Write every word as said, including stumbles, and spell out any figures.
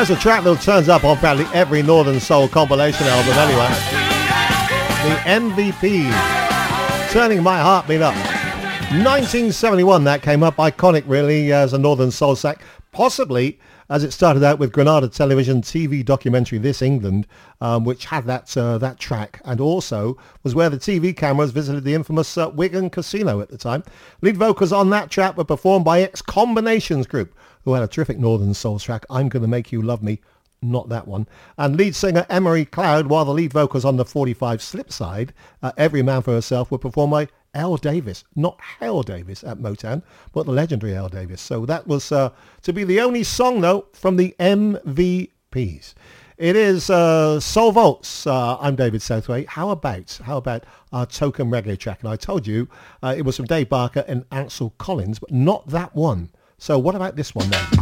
There's a track that turns up on practically every Northern Soul compilation album anyway. The M V Ps, Turning My Heartbeat Up. nineteen seventy-one that came up, iconic really as a Northern Soul sack, possibly as it started out with Granada Television T V documentary This England, um, which had that uh, that track, and also was where the T V cameras visited the infamous uh, Wigan Casino at the time. Lead vocals on that track were performed by X-Combinations Group, who had a terrific Northern Soul track, I'm Gonna Make You Love Me, not that one, and lead singer Emery Cloud, while the lead vocals on the forty-five Slip side, uh, Every Man for Herself, were performed by L. Davis, not Hale Davis at Motown, but the legendary L. Davis. So that was uh, to be the only song, though, from the M V Ps. It is uh, Soul Vaults. Uh, I'm David Southway. How about how about our token reggae track? And I told you uh, it was from Dave Barker and Ansel Collins, but not that one. So what about this one then?